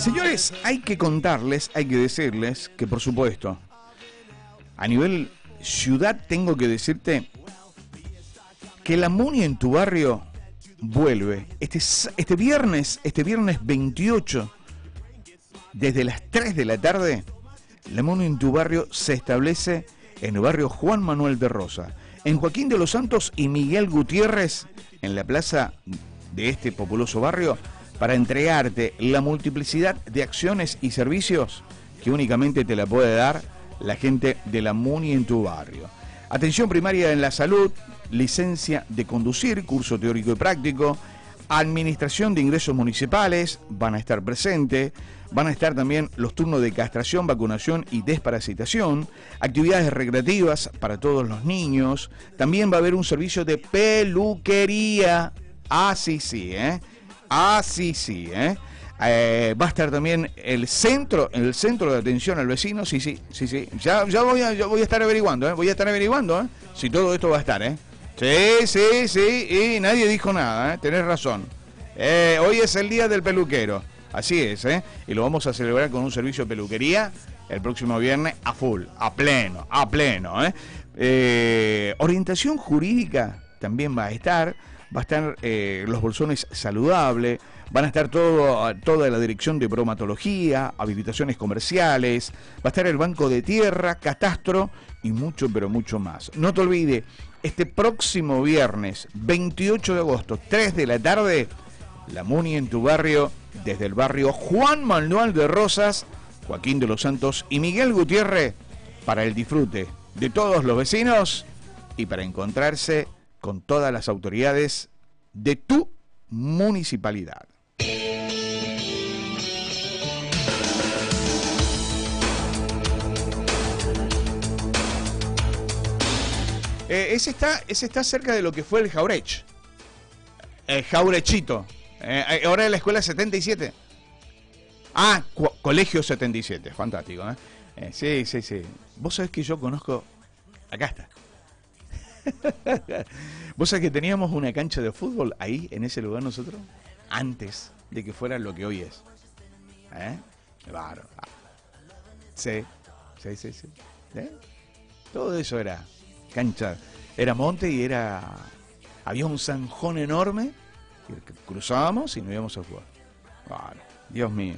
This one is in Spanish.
Señores, hay que contarles, hay que decirles que, por supuesto, a nivel ciudad tengo que decirte que la Muni en tu barrio vuelve este viernes 28, desde las 3 de la tarde. La Muni en tu barrio se establece en el barrio Juan Manuel de Rosas, en Joaquín de los Santos y Miguel Gutiérrez, en la plaza de este populoso barrio, para entregarte la multiplicidad de acciones y servicios que únicamente te la puede dar la gente de la Muni en tu barrio. Atención primaria en la salud, licencia de conducir, curso teórico y práctico, administración de ingresos municipales, van a estar presentes, van a estar también los turnos de castración, vacunación y desparasitación, actividades recreativas para todos los niños, también va a haber un servicio de peluquería, así sí, va a estar también el centro de atención al vecino, sí, ya voy a estar averiguando, si todo esto va a estar, Sí, y nadie dijo nada, tenés razón. Hoy es el día del peluquero, así es, y lo vamos a celebrar con un servicio de peluquería el próximo viernes a full, a pleno, orientación jurídica también va a estar los bolsones saludables, van a estar toda la dirección de bromatología, habilitaciones comerciales, va a estar el banco de tierra, catastro y mucho, pero mucho más. No te olvides, este próximo viernes 28 de agosto, 3 de la tarde, la Muni en tu barrio, desde el barrio Juan Manuel de Rosas, Joaquín de los Santos y Miguel Gutiérrez, para el disfrute de todos los vecinos y para encontrarse con todas las autoridades de tu municipalidad. Ese está cerca de lo que fue el Jaurech. El Jaurechito. Ahora es la escuela 77. Colegio 77. Fantástico, Sí. Vos sabés que yo conozco... Acá está. Vos sabés que teníamos una cancha de fútbol ahí, en ese lugar nosotros, antes de que fuera lo que hoy es. Claro. Sí. Todo eso era cancha, era monte y había un zanjón enorme que cruzábamos y nos íbamos a jugar. Claro. Dios mío.